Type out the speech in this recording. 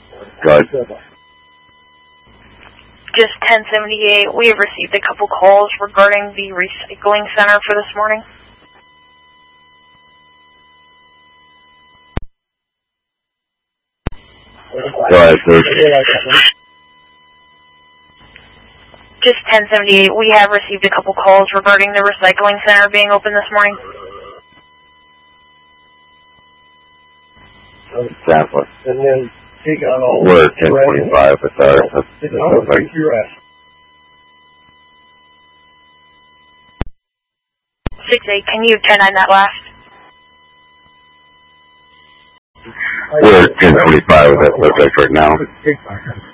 Go ahead. Just 1078, we have received a couple calls regarding the recycling center for this morning. Go ahead, sir. Just 1078, we have received a couple calls regarding the recycling center being open this morning. Exactly. And then take on all. We're at 1025, but that's perfect. Your ass. 68, can you 10-9 that last? We're at 1025 with that subject right now.